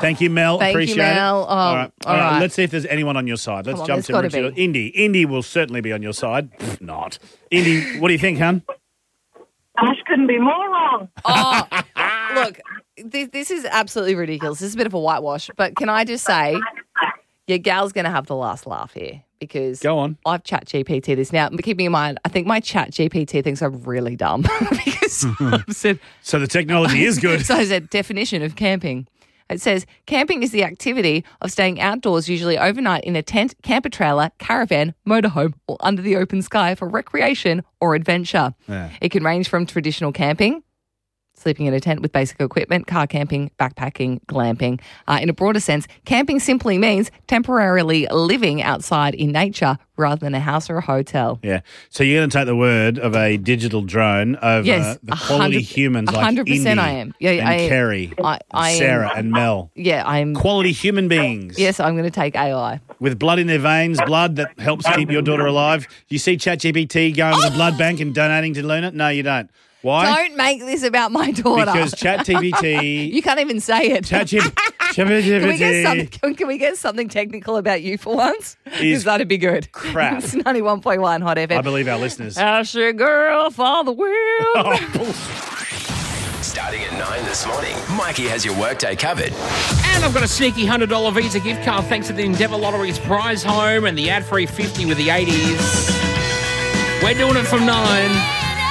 Thank you, Mel. Thank Appreciate you, Mel. it. All right. right. Let's see if there's anyone on your side. Let's Come on, jump there's to gotta Richard. Indy will certainly be on your side. Not. Indy, what do you think, hun? Ash couldn't be more wrong. Oh, look, this is absolutely ridiculous. This is a bit of a whitewash. But can I just say, your gal's going to have the last laugh here because Go on. I've chat GPT this now. But keeping in mind, I think my chat GPT thinks I'm really dumb because I've said... So the technology is good. So I said definition of camping. It says, camping is the activity of staying outdoors, usually overnight in a tent, camper trailer, caravan, motorhome, or under the open sky for recreation or adventure. Yeah. It can range from traditional camping, sleeping in a tent with basic equipment, car camping, backpacking, glamping. In a broader sense, camping simply means temporarily living outside in nature rather than a house or a hotel. Yeah. So you're going to take the word of a digital drone over Yes, the quality 100 humans like 100% Indy I am. Yeah, and I am. Kerry, I am. Sarah and Mel. Yeah, I'm... Quality human beings. Yes, I'm going to take AI. With blood in their veins, blood that helps keep your daughter alive. You see ChatGPT going to the blood bank and donating to Luna? No, you don't. Why? Don't make this about my daughter. Because ChatGPT... You can't even say it. ChatGPT... Can we get something technical about you for once? Is Because that'd be good. crap. It's 91.1 Hot FM. I believe our listeners. Ash your girl for the wheel. Oh, bullshit. Starting at 9 this morning, Mikey has your workday covered. And I've got a sneaky $100 Visa gift card thanks to the Endeavour Lottery's prize home and the ad-free 50 with the 80s. We're doing it from 9.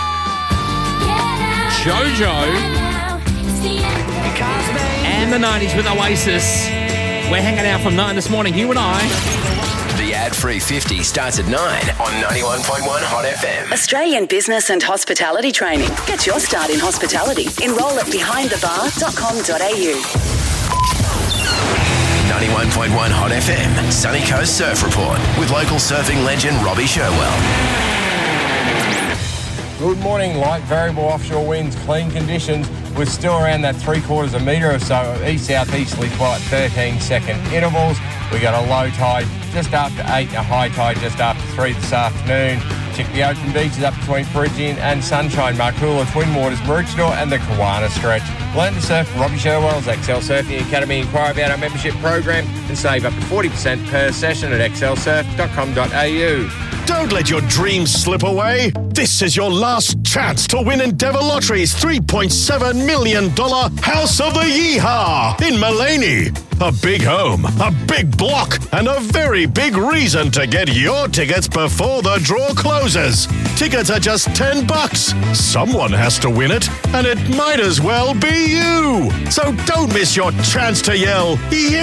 Jojo and the 90s with Oasis. We're hanging out from 9 this morning, you and I. The ad-free 50 starts at 9 on 91.1 Hot FM. Australian Business and Hospitality Training. Get your start in hospitality. Enrol at behindthebar.com.au. 91.1 Hot FM, Sunny Coast Surf Report with local surfing legend Robbie Sherwell. Good morning. Light variable offshore winds, clean conditions. We're still around that 3/4 of a metre or so east-southeasterly quiet 13-second intervals. We got a low tide just after 8 and a high tide just after 3 this afternoon. Check the open beaches up between Peregian and Sunshine, Marcoola, Twin Waters, Maroochydore and the Kawana Stretch. Learn to surf Robbie Sherwell's Excel Surfing Academy. Inquire about our membership program and save up to 40% per session at excelsurf.com.au. Don't let your dreams slip away. This is your last chance to win Endeavour Lottery's $3.7 million House of the Yeehaw in Mullaney. A big home, a big block, and a very big reason to get your tickets before the draw closes. Tickets are just $10. Someone has to win it, and it might as well be you. So don't miss your chance to yell,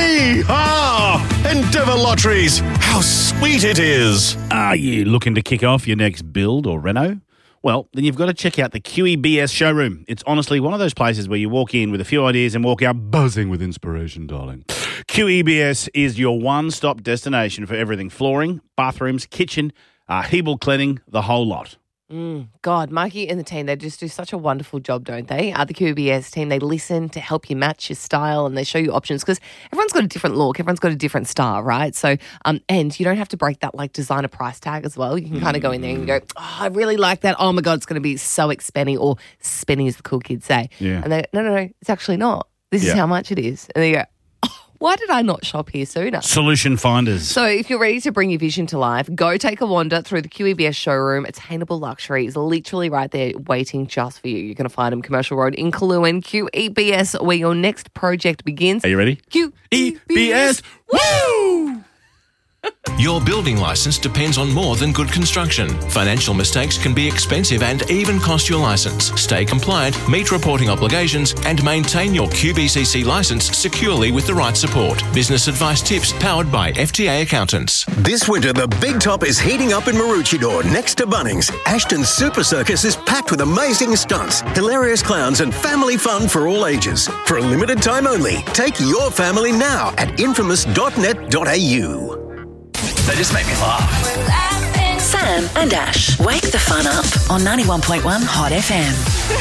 Yeehaw! Endeavour Lotteries, how sweet it is. Are you looking to kick off your next build or reno? Well, then you've got to check out the QEBS showroom. It's honestly one of those places where you walk in with a few ideas and walk out buzzing with inspiration, darling. QEBS is your one-stop destination for everything flooring, bathrooms, kitchen, Hebel cleaning, the whole lot. God, Mikey and the team, they just do such a wonderful job, don't they? The QBS team, they listen to help you match your style and they show you options because everyone's got a different look, everyone's got a different style, right? So, and you don't have to break that like designer price tag as well. You can kind of go in there and go, oh, I really like that. Oh my God, it's going to be so expenny, or spenny as the cool kids say. Yeah. And they no, it's actually not. This is how much it is. And they go, why did I not shop here sooner? Solution finders. So if you're ready to bring your vision to life, go take a wander through the QEBS showroom. Attainable luxury is literally right there waiting just for you. You're going to find them Commercial Road in Kaluan. QEBS, where your next project begins. Are you ready? QEBS. Woo! Your building licence depends on more than good construction. Financial mistakes can be expensive and even cost your licence. Stay compliant, meet reporting obligations, and maintain your QBCC licence securely with the right support. Business advice tips powered by FTA Accountants. This winter, the Big Top is heating up in Maroochydore next to Bunnings. Ashton's Super Circus is packed with amazing stunts, hilarious clowns, and family fun for all ages. For a limited time only, take your family now at infamous.net.au. They just make me laugh. Sam and Ash, wake the fun up on 91.1 Hot FM.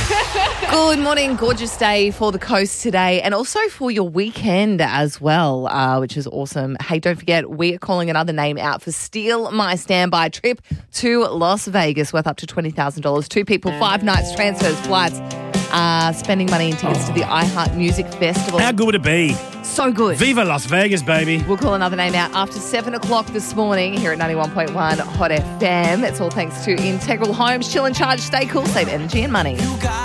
Good morning. Gorgeous day for the coast today and also for your weekend as well, which is awesome. Hey, don't forget, we are calling another name out for Steal My Standby trip to Las Vegas worth up to $20,000. 2 people, 5 nights, transfers, flights. spending money in tickets to the iHeart Music Festival. How good would it be? So good. Viva Las Vegas, baby. We'll call another name out after 7 o'clock this morning here at 91.1 Hot FM. It's all thanks to Integral Homes. Chill and charge, stay cool, save energy and money.